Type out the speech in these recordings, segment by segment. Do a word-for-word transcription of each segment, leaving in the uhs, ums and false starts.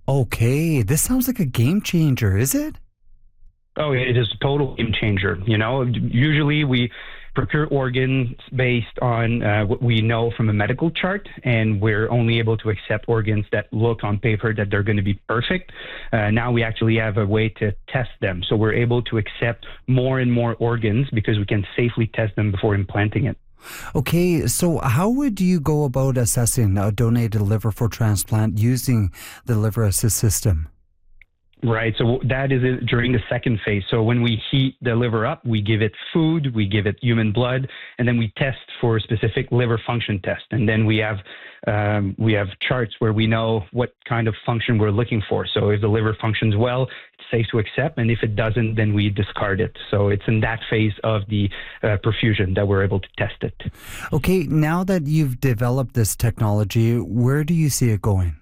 Okay, this sounds like a game changer, is it? Oh, it is a total game changer. You know, usually we procure organs based on uh, what we know from a medical chart, and we're only able to accept organs that look on paper that they're going to be perfect. Uh, now we actually have a way to test them. So we're able to accept more and more organs because we can safely test them before implanting it. Okay, so how would you go about assessing a donated liver for transplant using the Liver Assist system? Right. So that is it during the second phase. So when we heat the liver up, we give it food, we give it human blood, and then we test for a specific liver function test. And then we have um, we have charts where we know what kind of function we're looking for. So if the liver functions well, it's safe to accept, and if it doesn't, then we discard it. So it's in that phase of the uh, perfusion that we're able to test it. Okay, now that you've developed this technology, where do you see it going?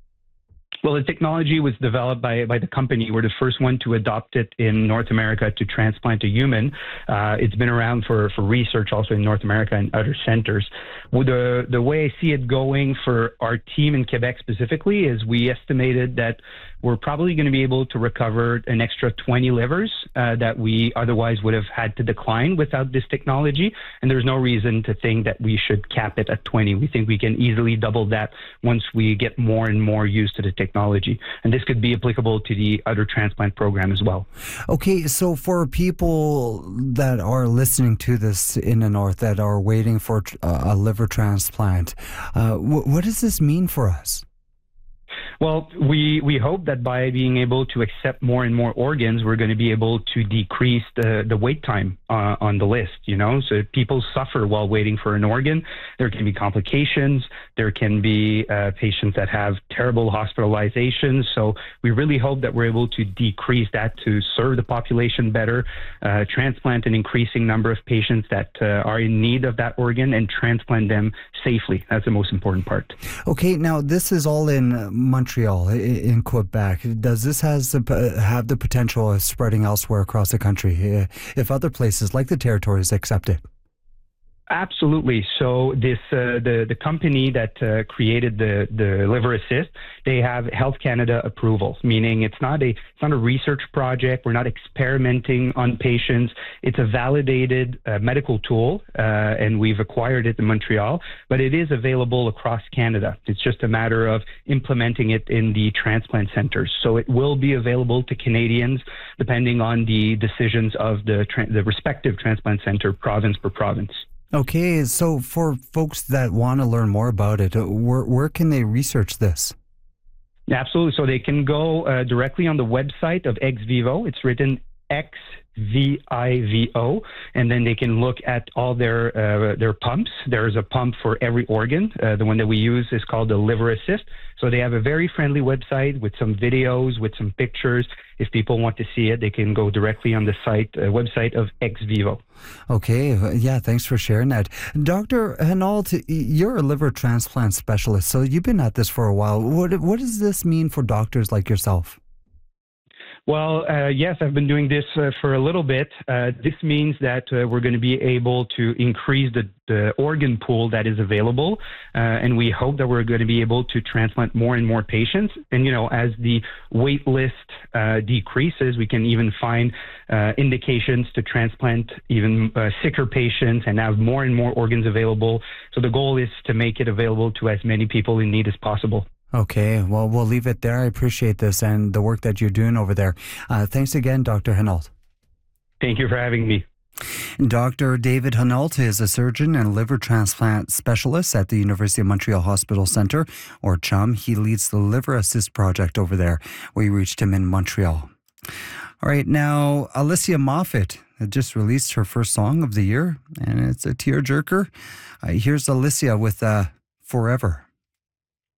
Well, the technology was developed by, by the company. We're the first one to adopt it in North America to transplant a human. Uh, it's been around for, for research also in North America and other centers. Well, the, the way I see it going for our team in Quebec specifically is we estimated that we're probably going to be able to recover an extra twenty livers uh, that we otherwise would have had to decline without this technology. And there's no reason to think that we should cap it at twenty. We think we can easily double that once we get more and more used to the technology. And this could be applicable to the other transplant program as well. Okay, so for people that are listening to this in the north that are waiting for a liver transplant, uh, wh- what does this mean for us? Well, we, we hope that by being able to accept more and more organs, we're going to be able to decrease the, the wait time uh, on the list, you know? So if people suffer while waiting for an organ, there can be complications. There can be uh, patients that have terrible hospitalizations. So we really hope that we're able to decrease that to serve the population better, uh, transplant an increasing number of patients that uh, are in need of that organ, and transplant them safely. That's the most important part. Okay, now this is all in Montreal, in Quebec. Does this has have the potential of spreading elsewhere across the country if other places like the territories accept it? Absolutely. So this uh, the the company that uh, created the the Liver Assist, they have Health Canada approval, meaning it's not a it's not a research project. We're not experimenting on patients. It's a validated uh, medical tool, uh, and we've acquired it in Montreal. But it is available across Canada. It's just a matter of implementing it in the transplant centers. So it will be available to Canadians depending on the decisions of the tra- the respective transplant center, province per province. Okay, so for folks that want to learn more about it, where, where can they research this? Absolutely. So they can go uh, directly on the website of Ex Vivo. It's written X V I V O, and then they can look at all their uh, their pumps. There's a pump for every organ. Uh, the one that we use is called the Liver Assist. So they have a very friendly website with some videos, with some pictures. If people want to see it, they can go directly on the site uh, website of Ex Vivo. Okay, yeah, thanks for sharing that. Doctor Henault, you're a liver transplant specialist, so you've been at this for a while. What, what does this mean for doctors like yourself? Well, uh, yes, I've been doing this uh, for a little bit. Uh, this means that uh, we're going to be able to increase the, the organ pool that is available, uh, and we hope that we're going to be able to transplant more and more patients. And, you know, as the wait list uh, decreases, we can even find uh, indications to transplant even uh, sicker patients and have more and more organs available. So the goal is to make it available to as many people in need as possible. Okay, well, we'll leave it there. I appreciate this and the work that you're doing over there. Uh, thanks again, Doctor Henault. Thank you for having me. Doctor David Henault is a surgeon and liver transplant specialist at the University of Montreal Hospital Centre, or CHUM. He leads the Liver Assist project over there. We reached him in Montreal. All right, now, Alicia Moffett just released her first song of the year, and it's a tearjerker. Uh, here's Alicia with uh, Forever.